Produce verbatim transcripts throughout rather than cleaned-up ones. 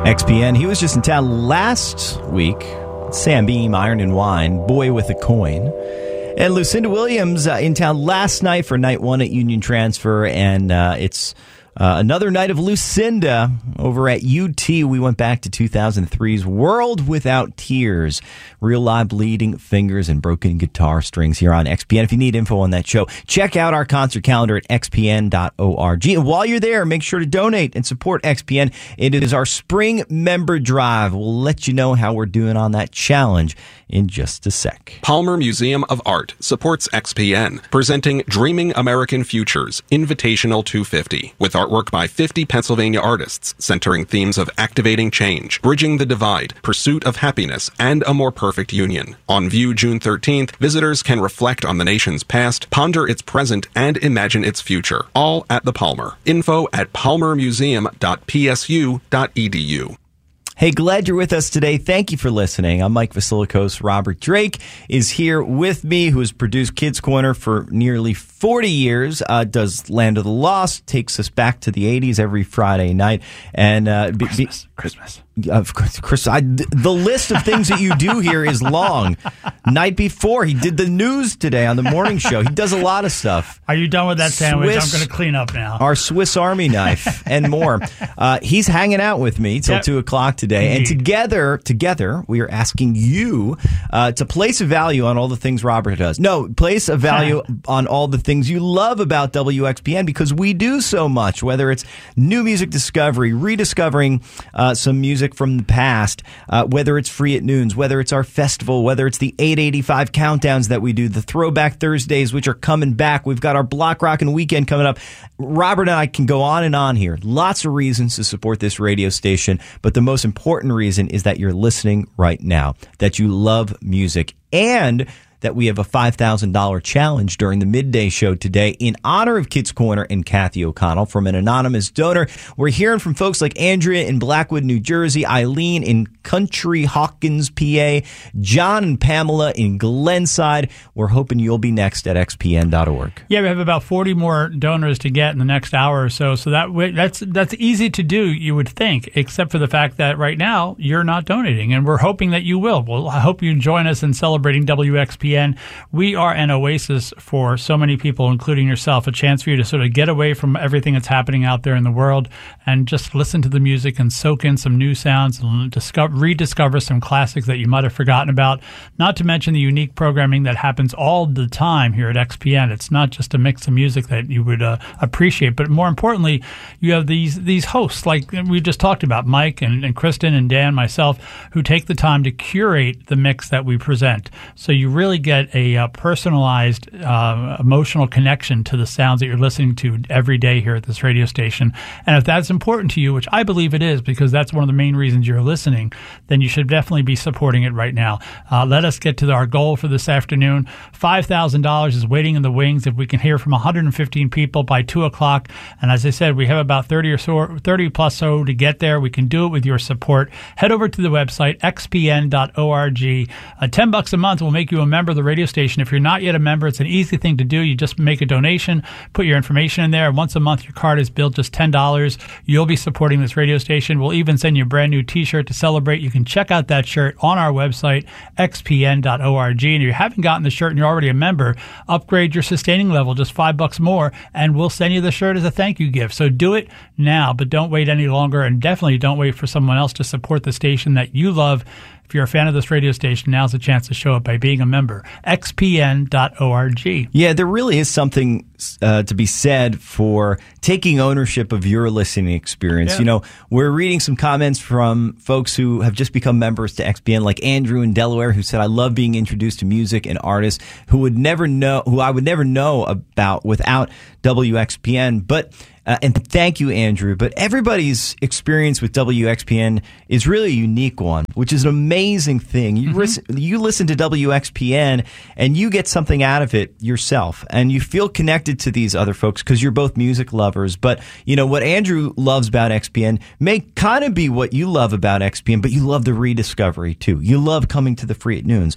X P N. He was just in town last week. Sam Beam, Iron and Wine, Boy with a Coin. And Lucinda Williams uh, in town last night for night one at Union Transfer. And uh, it's uh, another night of Lucinda over at U T. We went back to two thousand three's World Without Tears. Real live bleeding fingers and broken guitar strings here on X P N. If you need info on that show, check out our concert calendar at x p n dot org. And while you're there, make sure to donate and support X P N. It is our spring member drive. We'll let you know how we're doing on that challenge in just a sec. Palmer Museum of Art supports X P N, presenting Dreaming American Futures Invitational two fifty, with artwork by fifty Pennsylvania artists centering themes of activating change, bridging the divide, pursuit of happiness, and a more perfect union. On view June thirteenth, visitors can reflect on the nation's past, ponder its present, and imagine its future, all at the Palmer. Info at palmer museum dot p s u dot e d u. Hey, glad you're with us today. Thank you for listening. I'm Mike Vasilikos. Robert Drake is here with me, who has produced Kids Corner for nearly forty years, uh, does Land of the Lost, takes us back to the eighties every Friday night. And uh, Christmas. Be, Christmas. Of course, Chris, I, the list of things that you do here is long. Night before, he did the news today on the morning show. He does a lot of stuff. Are you done with that sandwich? Swiss, I'm going to clean up now. Our Swiss Army knife and more. Uh, he's hanging out with me till yep. two o'clock today, Indeed. and together, together, we are asking you uh, to place a value on all the things Robert does. No, place a value on all the things you love about W X P N, because we do so much. Whether it's new music discovery, rediscovering uh, some music from the past, uh, whether it's Free at Noons, whether it's our festival, whether it's the eight eighty-five countdowns that we do, the Throwback Thursdays, which are coming back. We've got our Block Rockin' Weekend coming up. Robert and I can go on and on here. Lots of reasons to support this radio station, but the most important reason is that you're listening right now, that you love music, and that we have a five thousand dollars challenge during the midday show today in honor of Kids Corner and Kathy O'Connell from an anonymous donor. We're hearing from folks like Andrea in Blackwood, New Jersey, Eileen in Country Hawkins, P A, John and Pamela in Glenside. We're hoping you'll be next at x p n dot org. Yeah, we have about forty more donors to get in the next hour or so. So that that's that's easy to do, you would think, except for the fact that right now you're not donating, and we're hoping that you will. Well, I hope you join us in celebrating W X P N. We are an oasis for so many people, including yourself, a chance for you to sort of get away from everything that's happening out there in the world and just listen to the music and soak in some new sounds and discover, rediscover some classics that you might have forgotten about, not to mention the unique programming that happens all the time here at X P N. It's not just a mix of music that you would uh, appreciate, but more importantly, you have these these hosts like we just talked about, Mike and, and Kristen and Dan, myself, who take the time to curate the mix that we present. So you really get a uh, personalized uh, emotional connection to the sounds that you're listening to every day here at this radio station. And if that's important to you, which I believe it is, because that's one of the main reasons you're listening, then you should definitely be supporting it right now. Uh, let us get to our goal for this afternoon. five thousand dollars is waiting in the wings if we can hear from one hundred fifteen people by two o'clock. And as I said, we have about thirty or so, thirty plus so to get there. We can do it with your support. Head over to the website, x p n dot org. Uh, ten bucks a month will make you a member of the radio station. If you're not yet a member, it's an easy thing to do. You just make a donation, put your information in there. Once a month, your card is billed just ten dollars. You'll be supporting this radio station. We'll even send you a brand new t-shirt to celebrate. You can check out that shirt on our website, x p n dot org. And if you haven't gotten the shirt and you're already a member, upgrade your sustaining level, just five bucks more, and we'll send you the shirt as a thank you gift. So do it now, but don't wait any longer, and definitely don't wait for someone else to support the station that you love. If you're a fan of this radio station, now's a chance to show up by being a member. x p n dot org. Yeah, there really is something uh, to be said for taking ownership of your listening experience. Yeah. You know, we're reading some comments from folks who have just become members to X P N, like Andrew in Delaware, who said, I love being introduced to music and artists who would never know, who I would never know about without W X P N. But Uh, and thank you, Andrew. But everybody's experience with W X P N is really a unique one, which is an amazing thing. You, mm-hmm. ris- you listen to W X P N and you get something out of it yourself, and you feel connected to these other folks because you're both music lovers. But, you know, what Andrew loves about X P N may kind of be what you love about X P N, but you love the rediscovery, too. You love coming to the Free at Noons.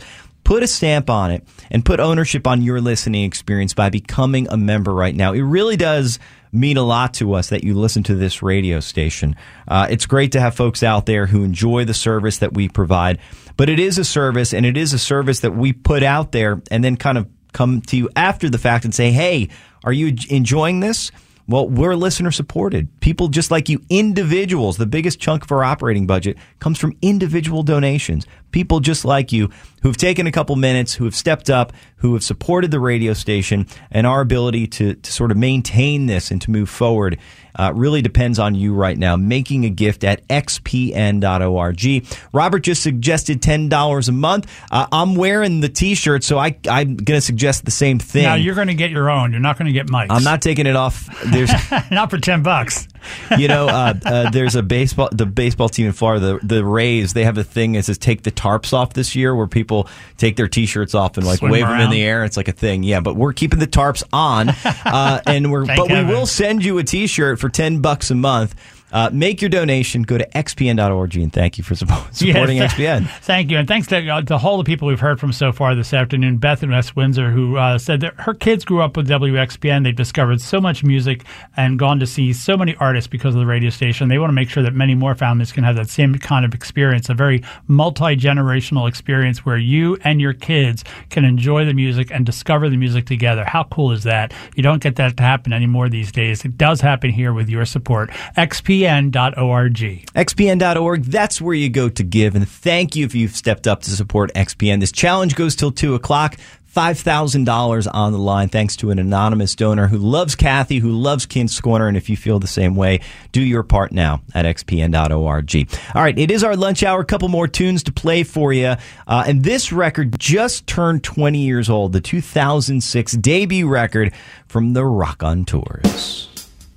put a stamp on it and put ownership on your listening experience by becoming a member right now. It really does mean a lot to us that you listen to this radio station. Uh, it's great to have folks out there who enjoy the service that we provide, but it is a service, and it is a service that we put out there and then kind of come to you after the fact and say, hey, are you enjoying this? Well, we're listener supported. People just like you, individuals. The biggest chunk of our operating budget comes from individual donations. People just like you who've taken a couple minutes, who have stepped up, who have supported the radio station, and our ability to, to sort of maintain this and to move forward uh, really depends on you right now, making a gift at x p n dot org. Robert just suggested ten dollars a month. Uh, I'm wearing the T-shirt, so I, I'm going to suggest the same thing. Now, you're going to get your own. You're not going to get Mike's. I'm not taking it off. There's not for ten bucks. You know, uh, uh, there's a baseball, the baseball team in Florida, the, the Rays, they have a thing that says take the tarps off this year, where people take their T-shirts off and like Swim wave around. them in the air. It's like a thing. Yeah, but we're keeping the tarps on, uh, and we're Thank but heaven. we will send you a T-shirt for ten bucks a month. Uh, make your donation. Go to x p n dot org, and thank you for support, supporting Yes, X P N. Thank you. And thanks to, uh, to all the people we've heard from so far this afternoon. Beth in West Windsor, who uh, said that her kids grew up with W X P N. They've discovered so much music and gone to see so many artists because of the radio station. They want to make sure that many more families can have that same kind of experience, a very multi-generational experience where you and your kids can enjoy the music and discover the music together. How cool is that? You don't get that to happen anymore these days. It does happen here with your support. x p n dot org. x p n dot org, that's where you go to give. And thank you if you've stepped up to support X P N. This challenge goes till two o'clock. five thousand dollars on the line thanks to an anonymous donor who loves Kathy, who loves King's Corner. And if you feel the same way, do your part now at x p n dot org. All right, it is our lunch hour. A couple more tunes to play for you. Uh, and this record just turned twenty years old, the two thousand six debut record from the Rock on Tours.